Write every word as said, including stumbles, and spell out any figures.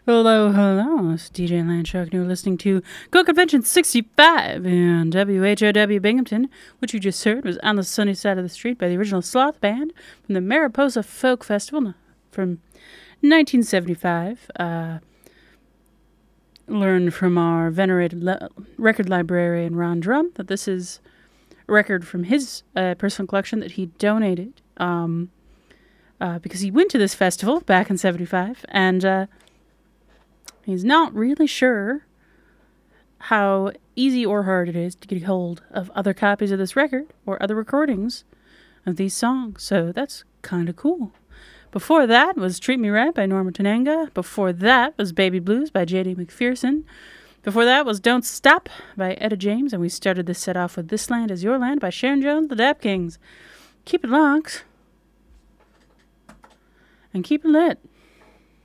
Hello, hello, it's D J Landshark, and you're listening to Go Convention sixty-five in W H O W Binghamton. What you just heard was On the Sunny Side of the Street by the original Sloth Band from the Mariposa Folk Festival from nineteen seventy-five. Uh, learned from our venerated le- record librarian Ron Drum that this is a record from his uh, personal collection that he donated um, uh, because he went to this festival back in seventy-five, and uh, he's not really sure how easy or hard it is to get a hold of other copies of this record or other recordings of these songs. So that's kind of cool. Before that was Treat Me Right by Norma Tananga. Before that was Baby Blues by J D McPherson. Before that was Don't Stop by Etta James. And we started this set off with This Land Is Your Land by Sharon Jones, the Dap Kings. Keep it locked. And keep it lit.